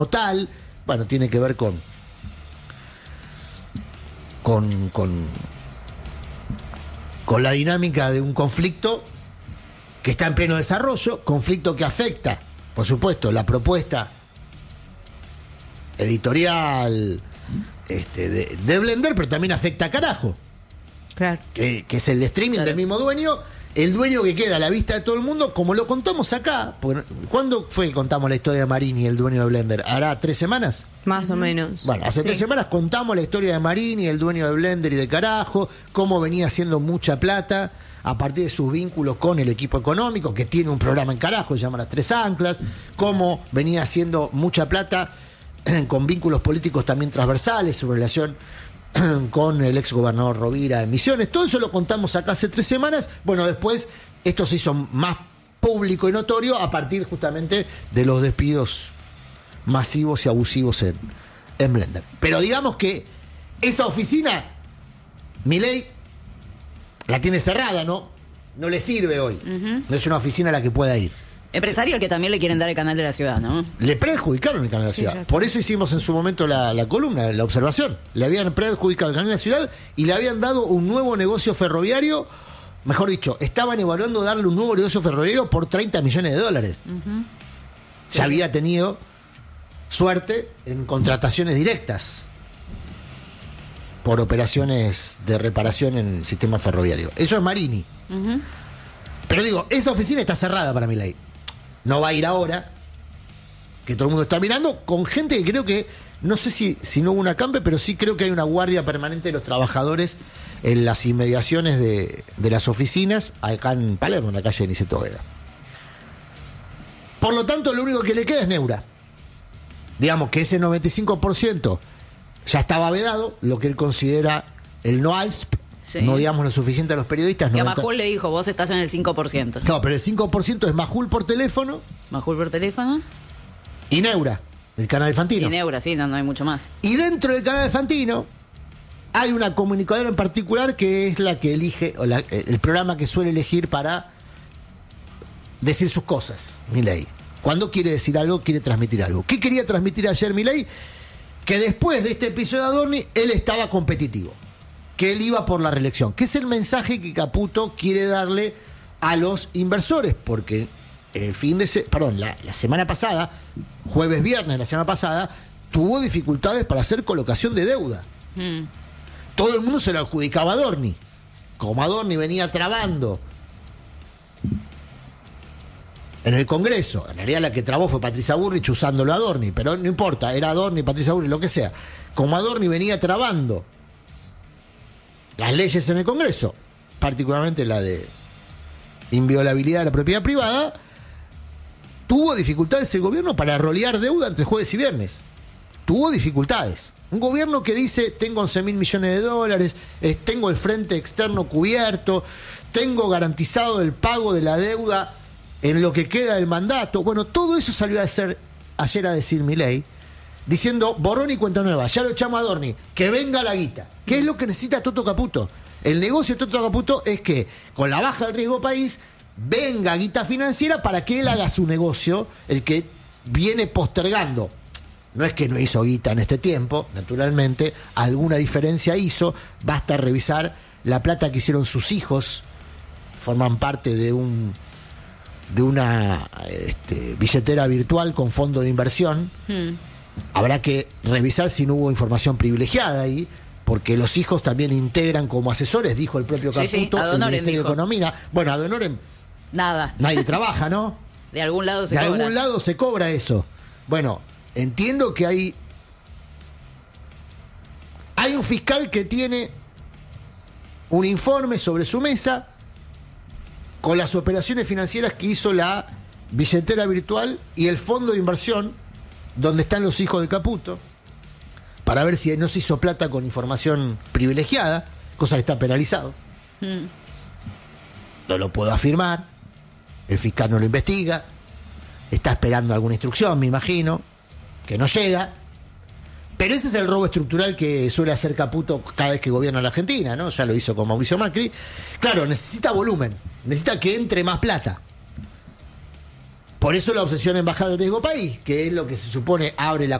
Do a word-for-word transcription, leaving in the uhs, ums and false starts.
tal, bueno, tiene que ver con con, con con la dinámica de un conflicto que está en pleno desarrollo, conflicto que afecta, por supuesto, la propuesta editorial este, de, de Blender, pero también afecta a Carajo, claro. que, que es el streaming Claro. del mismo dueño, el dueño que queda a la vista de todo el mundo, como lo contamos acá. Porque, ¿cuándo fue que contamos la historia de Marini, el dueño de Blender? ¿Hará tres semanas? Más o menos. Bueno, hace Sí. tres semanas contamos la historia de Marini, el dueño de Blender y de Carajo, cómo venía haciendo mucha plata a partir de sus vínculos con el equipo económico, que tiene un programa en Carajo, se llama Las Tres Anclas, cómo venía haciendo mucha plata con vínculos políticos también transversales, su relación con el ex gobernador Rovira en Misiones. Todo eso lo contamos acá hace tres semanas. Bueno, después esto se hizo más público y notorio a partir justamente de los despidos masivos y abusivos en, en Blender. Pero digamos que esa oficina, Milei la tiene cerrada, ¿no? No le sirve hoy. Uh-huh. No es una oficina a la que pueda ir. Empresario al que también le quieren dar el canal de la ciudad, ¿no? Le perjudicaron el canal de la Sí, ciudad. ya está. Por eso hicimos en su momento la, la columna, la observación. Le habían perjudicado el canal de la ciudad y le habían dado un nuevo negocio ferroviario. Mejor dicho, estaban evaluando darle un nuevo negocio ferroviario por treinta millones de dólares. Uh-huh. Ya había tenido suerte en contrataciones directas por operaciones de reparación en el sistema ferroviario. Eso es Marini. Uh-huh. Pero digo, esa oficina está cerrada para Milei. No va a ir ahora, que todo el mundo está mirando, con gente que creo que, no sé si, si no hubo una campe, pero sí creo que hay una guardia permanente de los trabajadores en las inmediaciones de, de las oficinas, acá en Palermo, en la calle de Niceto Vega. Por lo tanto, lo único que le queda es Neura. Digamos que ese noventa y cinco por ciento ya estaba vedado, lo que él considera el no A L S P, Sí. no digamos lo suficiente a los periodistas. Que a noventa Majul le dijo, vos estás en el cinco por ciento. No, pero el cinco por ciento es Majul por teléfono Majul por teléfono. y Neura, el canal de Fantino. Y Neura, sí, no, no hay mucho más. Y dentro del canal de Fantino hay una comunicadora en particular que es la que elige, o la- el programa que suele elegir para decir sus cosas, Milei. Cuando quiere decir algo, quiere transmitir algo. ¿Qué quería transmitir ayer Milei? Que después de este episodio de Adorni, él estaba competitivo, que él iba por la reelección, que es el mensaje que Caputo quiere darle a los inversores, porque el fin de se- perdón, la, la semana pasada, jueves, viernes, la semana pasada, tuvo dificultades para hacer colocación de deuda. Mm. Todo el mundo se lo adjudicaba a Adorni. Como Adorni venía trabando en el Congreso, en realidad la que trabó fue Patricia Bullrich usándolo a Adorni, pero no importa, era Adorni, Patricia Bullrich, lo que sea. Como Adorni venía trabando las leyes en el Congreso, particularmente la de inviolabilidad de la propiedad privada, tuvo dificultades el gobierno para rolear deuda entre jueves y viernes. Tuvo dificultades. Un gobierno que dice, tengo once mil millones de dólares, eh, tengo el frente externo cubierto, tengo garantizado el pago de la deuda en lo que queda del mandato. Bueno, todo eso salió a hacer, ayer a decir Milei, diciendo borrón y cuenta nueva, ya lo echamos a Adorni, que venga la guita. ¿Qué es lo que necesita Toto Caputo? El negocio de Toto Caputo es que con la baja del riesgo país venga guita financiera para que él haga su negocio, el que viene postergando. No es que no hizo guita en este tiempo, naturalmente, alguna diferencia hizo, basta revisar la plata que hicieron sus hijos, forman parte de un de una este, billetera virtual con fondo de inversión. Mm. Habrá que revisar si no hubo información privilegiada ahí, porque los hijos también integran como asesores, dijo el propio Sí, sí, Caputo, Ad el honorem Ministerio de dijo. Economía. Bueno, ad honorem Nada. nadie trabaja, ¿no? De algún lado se De cobra. algún lado se cobra eso. Bueno, entiendo que hay hay un fiscal que tiene un informe sobre su mesa con las operaciones financieras que hizo la billetera virtual y el fondo de inversión donde están los hijos de Caputo, para ver si no se hizo plata con información privilegiada, cosa que está penalizado. Mm. No lo puedo afirmar, el fiscal no lo investiga, está esperando alguna instrucción, me imagino, que no llega. Pero ese es el robo estructural que suele hacer Caputo cada vez que gobierna la Argentina, ¿no? Ya lo hizo con Mauricio Macri. Claro, necesita volumen, necesita que entre más plata. Por eso la obsesión en bajar el riesgo país, que es lo que se supone abre la